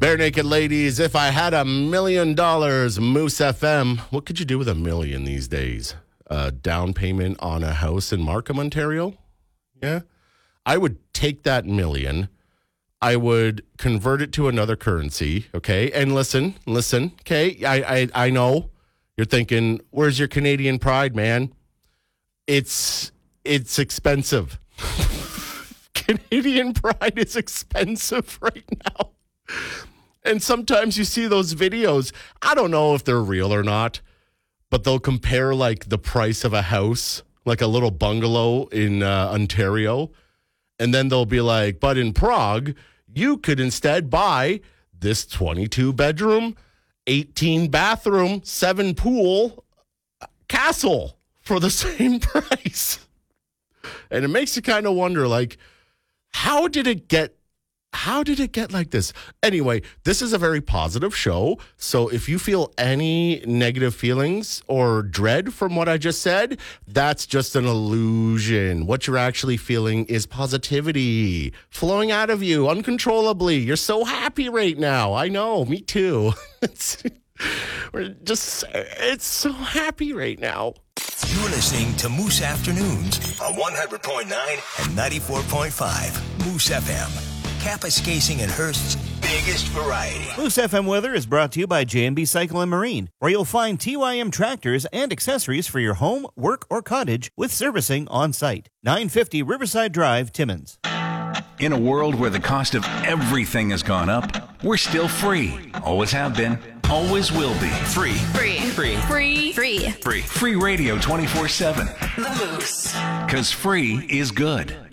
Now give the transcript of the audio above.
Bare Naked Ladies, if I had $1 million, Moose FM. What could you do with $1 million these days? Down payment on a house in Markham, Ontario? Yeah. I would take that $1 million. I would convert it to another currency, okay? And listen, okay? I know you're thinking, where's your Canadian pride, man? It's expensive. Canadian pride is expensive right now. And sometimes you see those videos. I don't know if they're real or not, but they'll compare like the price of a house, like a little bungalow in Ontario. And then they'll be like, but in Prague, you could instead buy this 22 bedroom, 18 bathroom, 7 pool castle for the same price. And it makes you kind of wonder, like, how did it get like this? Anyway, this is a very positive show. So if you feel any negative feelings or dread from what I just said, that's just an illusion. What you're actually feeling is positivity flowing out of you uncontrollably. You're so happy right now. I know, me too. It's so happy right now. You're listening to Moose Afternoons on 100.9 and 94.5 Moose FM. Kapuskasing and Hearst's biggest variety. Moose FM weather is brought to you by J&B Cycle and Marine, where you'll find TYM tractors and accessories for your home, work, or cottage with servicing on site. 950 Riverside Drive, Timmins. In a world where the cost of everything has gone up, we're still free. Always have been. Always will be. Free. Free. Free. Free. Free. Free. Free radio 24/7. The Moose. 'Cause free is good.